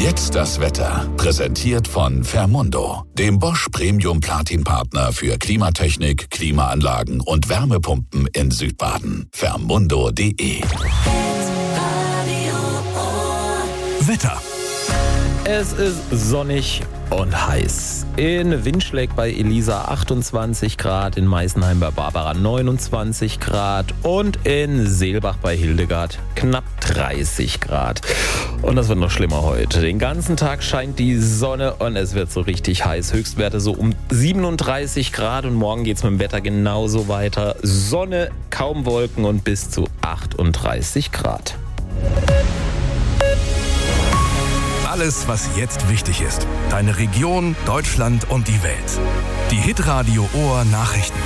Jetzt das Wetter. Präsentiert von Fermundo, dem Bosch Premium Platin Partner für Klimatechnik, Klimaanlagen und Wärmepumpen in Südbaden. Fermundo.de. Wetter. Es ist sonnig und heiß. In Winschleck bei Elisa 28 Grad, in Meisenheim bei Barbara 29 Grad und in Seelbach bei Hildegard knapp 30 Grad. Und das wird noch schlimmer heute. Den ganzen Tag scheint die Sonne und es wird so richtig heiß. Höchstwerte so um 37 Grad und morgen geht's mit dem Wetter genauso weiter. Sonne, kaum Wolken und bis zu 38 Grad. Alles, was jetzt wichtig ist. Deine Region, Deutschland und die Welt. Die Hitradio Ohr Nachrichten.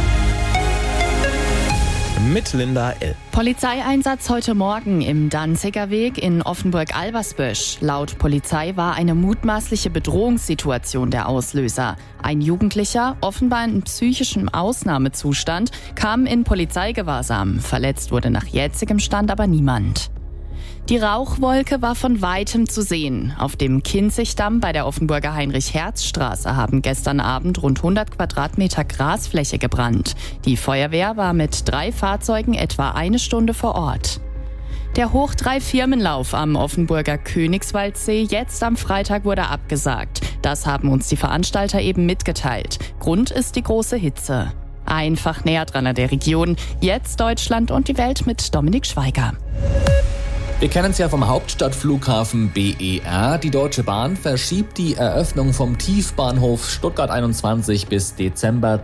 Mit Linda L. Polizeieinsatz heute Morgen im Danziger Weg in Offenburg-Albersbösch. Laut Polizei war eine mutmaßliche Bedrohungssituation der Auslöser. Ein Jugendlicher, offenbar in psychischem Ausnahmezustand, kam in Polizeigewahrsam. Verletzt wurde nach jetzigem Stand aber niemand. Die Rauchwolke war von Weitem zu sehen. Auf dem Kinzigdamm bei der Offenburger Heinrich-Herz-Straße haben gestern Abend rund 100 Quadratmeter Grasfläche gebrannt. Die Feuerwehr war mit 3 Fahrzeugen etwa eine Stunde vor Ort. Der Hoch-3-Firmenlauf am Offenburger Königswaldsee jetzt am Freitag wurde abgesagt. Das haben uns die Veranstalter eben mitgeteilt. Grund ist die große Hitze. Einfach näher dran an der Region. Jetzt Deutschland und die Welt mit Dominik Schweiger. Wir kennen es ja vom Hauptstadtflughafen BER. Die Deutsche Bahn verschiebt die Eröffnung vom Tiefbahnhof Stuttgart 21 bis Dezember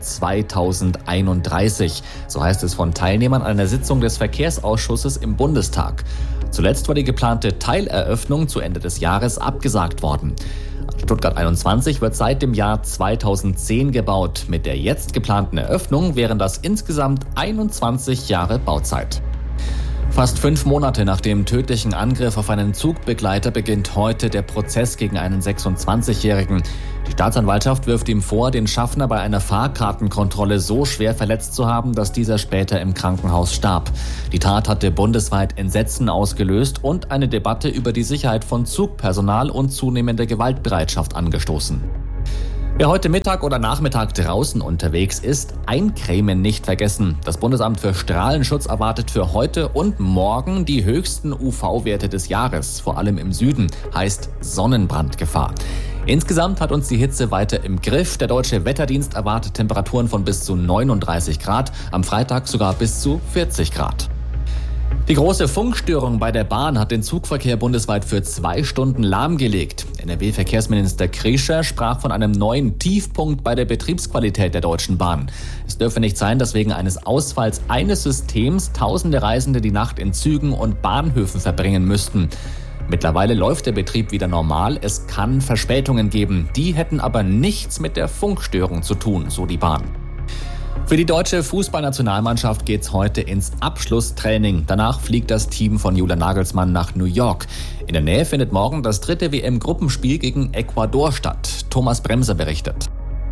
2031. So heißt es von Teilnehmern einer Sitzung des Verkehrsausschusses im Bundestag. Zuletzt war die geplante Teileröffnung zu Ende des Jahres abgesagt worden. Stuttgart 21 wird seit dem Jahr 2010 gebaut. Mit der jetzt geplanten Eröffnung wären das insgesamt 21 Jahre Bauzeit. Fast 5 Monate nach dem tödlichen Angriff auf einen Zugbegleiter beginnt heute der Prozess gegen einen 26-Jährigen. Die Staatsanwaltschaft wirft ihm vor, den Schaffner bei einer Fahrkartenkontrolle so schwer verletzt zu haben, dass dieser später im Krankenhaus starb. Die Tat hatte bundesweit Entsetzen ausgelöst und eine Debatte über die Sicherheit von Zugpersonal und zunehmende Gewaltbereitschaft angestoßen. Wer heute Mittag oder Nachmittag draußen unterwegs ist, eincremen nicht vergessen. Das Bundesamt für Strahlenschutz erwartet für heute und morgen die höchsten UV-Werte des Jahres, vor allem im Süden, heißt Sonnenbrandgefahr. Insgesamt hat uns die Hitze weiter im Griff. Der Deutsche Wetterdienst erwartet Temperaturen von bis zu 39 Grad, am Freitag sogar bis zu 40 Grad. Die große Funkstörung bei der Bahn hat den Zugverkehr bundesweit für 2 Stunden lahmgelegt. NRW-Verkehrsminister Krischer sprach von einem neuen Tiefpunkt bei der Betriebsqualität der Deutschen Bahn. Es dürfe nicht sein, dass wegen eines Ausfalls eines Systems tausende Reisende die Nacht in Zügen und Bahnhöfen verbringen müssten. Mittlerweile läuft der Betrieb wieder normal. Es kann Verspätungen geben. Die hätten aber nichts mit der Funkstörung zu tun, so die Bahn. Für die deutsche Fußballnationalmannschaft geht's heute ins Abschlusstraining. Danach fliegt das Team von Julian Nagelsmann nach New York. In der Nähe findet morgen das 3. WM-Gruppenspiel gegen Ecuador statt. Thomas Bremser berichtet.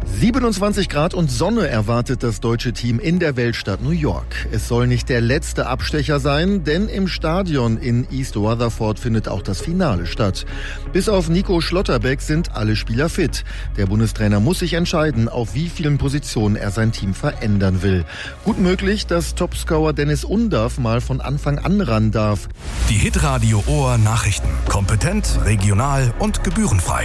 27 Grad und Sonne erwartet das deutsche Team in der Weltstadt New York. Es soll nicht der letzte Abstecher sein, denn im Stadion in East Rutherford findet auch das Finale statt. Bis auf Nico Schlotterbeck sind alle Spieler fit. Der Bundestrainer muss sich entscheiden, auf wie vielen Positionen er sein Team verändern will. Gut möglich, dass Topscorer Dennis Undaff mal von Anfang an ran darf. Die Hitradio Ohr Nachrichten. Kompetent, regional und gebührenfrei.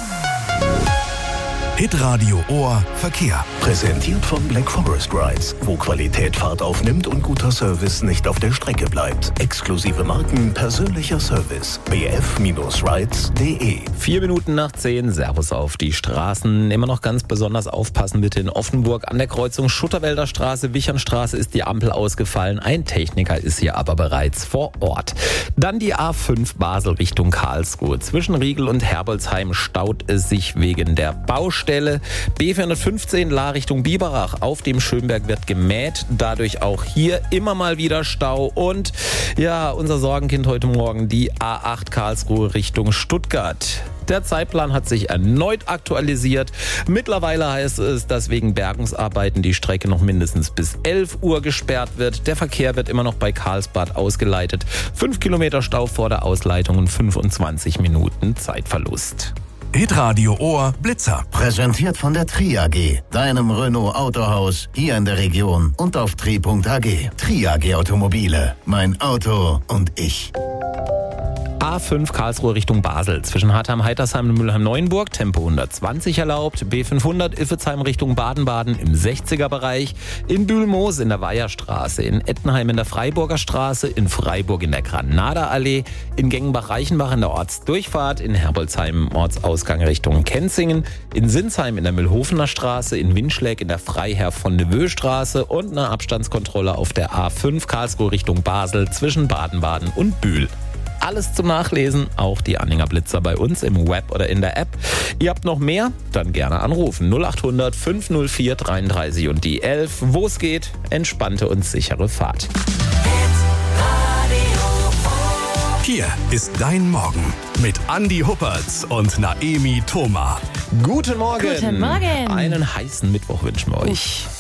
Hitradio Ohr Verkehr. Präsentiert von Black Forest Rides, wo Qualität Fahrt aufnimmt und guter Service nicht auf der Strecke bleibt. Exklusive Marken, persönlicher Service. bf-rides.de. 4 Minuten nach 10, Servus auf die Straßen. Immer noch ganz besonders aufpassen bitte in Offenburg. An der Kreuzung Schutterwälder Straße, Wichernstraße ist die Ampel ausgefallen. Ein Techniker ist hier aber bereits vor Ort. Dann die A5 Basel Richtung Karlsruhe. Zwischen Riegel und Herbolzheim staut es sich wegen der Baustelle. Stelle. B415 La Richtung Biberach auf dem Schönberg wird gemäht. Dadurch auch hier immer mal wieder Stau. Und ja, unser Sorgenkind heute Morgen, die A8 Karlsruhe Richtung Stuttgart. Der Zeitplan hat sich erneut aktualisiert. Mittlerweile heißt es, dass wegen Bergungsarbeiten die Strecke noch mindestens bis 11 Uhr gesperrt wird. Der Verkehr wird immer noch bei Karlsbad ausgeleitet. 5 Kilometer Stau vor der Ausleitung und 25 Minuten Zeitverlust. Hitradio Ohr Blitzer. Präsentiert von der Tri AG, deinem Renault Autohaus hier in der Region und auf tri.ag. Tri AG Automobile, mein Auto und ich. A5 Karlsruhe Richtung Basel. Zwischen Hartheim-Heitersheim und Mülheim-Neuenburg Tempo 120 erlaubt. B500 Iffezheim Richtung Baden-Baden im 60er-Bereich. In Bühlmoos in der Weiherstraße. In Ettenheim in der Freiburger Straße. In Freiburg in der Granada-Allee. In Gengenbach-Reichenbach in der Ortsdurchfahrt. In Herbolzheim im Ortsausgang Richtung Kenzingen. In Sinsheim in der Mühlhofener Straße. In Winschläg in der Freiherr von Neveu-Straße. Und eine Abstandskontrolle auf der A5 Karlsruhe Richtung Basel zwischen Baden-Baden und Bühl. Alles zum Nachlesen, auch die Anhänger Blitzer bei uns im Web oder in der App. Ihr habt noch mehr? Dann gerne anrufen. 0800 504 33 und die 11. Wo es geht, entspannte und sichere Fahrt. Hier ist dein Morgen mit Andi Huppertz und Naemi Thoma. Guten Morgen. Guten Morgen. Einen heißen Mittwoch wünschen wir euch.